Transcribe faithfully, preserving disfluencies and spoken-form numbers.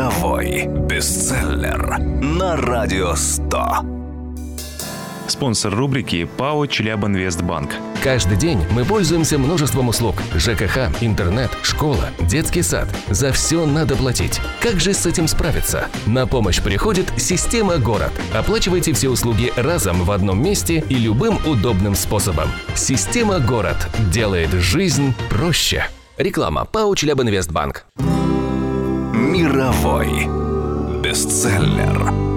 Мировой бестселлер на Радио сто. Спонсор рубрики ПАО «Челябинвестбанк». Каждый день мы пользуемся множеством услуг. ЖКХ, интернет, школа, детский сад. За все надо платить. Как же с этим справиться? На помощь приходит система «Город». Оплачивайте все услуги разом в одном месте и любым удобным способом. Система «Город» делает жизнь проще. Реклама. ПАО «Челябинвестбанк». Мировой бестселлер.